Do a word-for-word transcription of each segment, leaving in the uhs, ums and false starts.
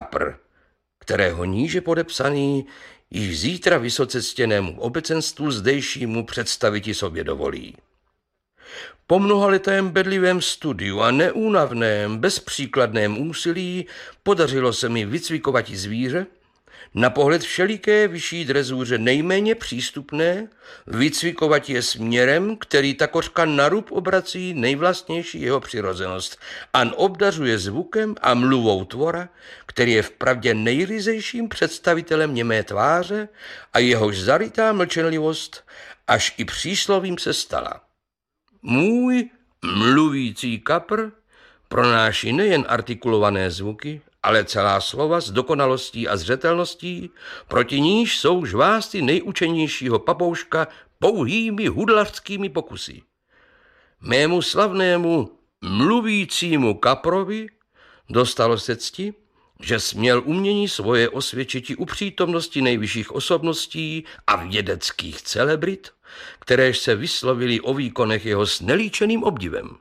kapr, kterého níže podepsaný již zítra vysoce ctěnému obecenstvu zdejšímu představiti sobě dovolí. Po mnohaletém bedlivém studiu a neúnavném, bezpříkladném úsilí podařilo se mi vycvikovati zvíře, na pohled všeliké vyšší drezuře nejméně přístupné, vycvikovat je směrem, který takořka na rub obrací nejvlastnější jeho přirozenost a obdařuje zvukem a mluvou tvora, který je vpravdě nejryzejším představitelem němé tváře a jehož zarytá mlčenlivost až i příslovím se stala. Můj mluvící kapr pronáší nejen artikulované zvuky, ale celá slova s dokonalostí a zřetelností, proti níž jsou žvásty nejučenějšího papouška pouhými hudlařskými pokusy. Mému slavnému mluvícímu kaprovi dostalo se cti, že směl umění svoje osvědčiti u přítomnosti nejvyšších osobností a vědeckých celebrit, kteréž se vyslovili o výkonech jeho s nelíčeným obdivem.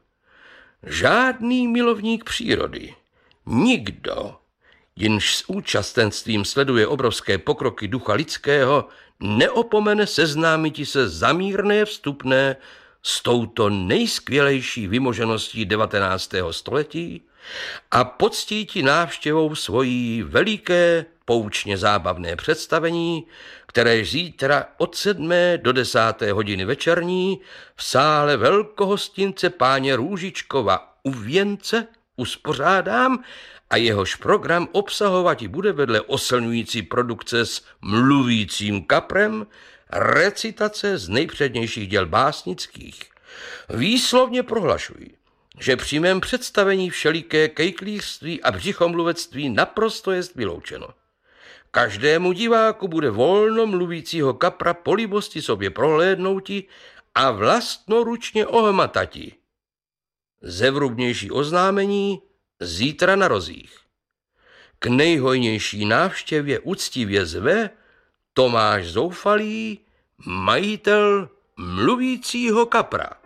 Žádný milovník přírody, nikdo, jenž s účastenstvím sleduje obrovské pokroky ducha lidského, neopomene seznámiti se zamírné vstupné s touto nejskvělejší vymožeností devatenáctého století a poctíti návštěvou svojí veliké poučně zábavné představení, které zítra od sedmé do desáté hodiny večerní v sále velkohostince páně Růžičkova u Věnce uspořádám a jehož program obsahovat bude vedle oslňující produkce s mluvícím kaprem recitace z nejpřednějších děl básnických. Výslovně prohlašuji, že při mém představení všeliké kejklířství a břichomluvectví naprosto jest vyloučeno. Každému diváku bude volno mluvícího kapra po libosti sobě prohlédnouti a vlastnoručně ohmatati. Zevrubnější oznámení zítra na rozích. K nejhojnější návštěvě uctivě zve Tomáš Zoufalý, majitel mluvícího kapra.